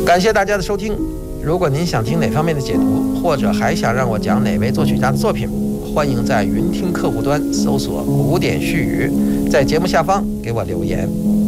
感谢大家的收听。如果您想听哪方面的解读，或者还想让我讲哪位作曲家的作品，欢迎在云听客户端搜索古典絮语，在节目下方给我留言。